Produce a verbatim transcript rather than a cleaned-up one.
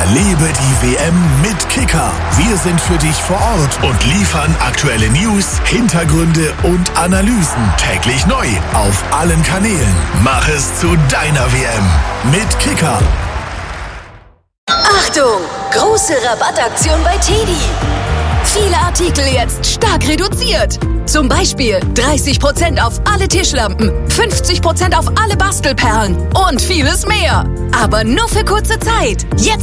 Erlebe die W M mit Kicker. Wir sind für dich vor Ort und liefern aktuelle News, Hintergründe und Analysen täglich neu auf allen Kanälen. Mach es zu deiner W M mit Kicker. Achtung! Große Rabattaktion bei Teddy. Viele Artikel jetzt stark reduziert. Zum Beispiel dreißig Prozent auf alle Tischlampen, fünfzig Prozent auf alle Bastelperlen und vieles mehr. Aber nur für kurze Zeit. Jetzt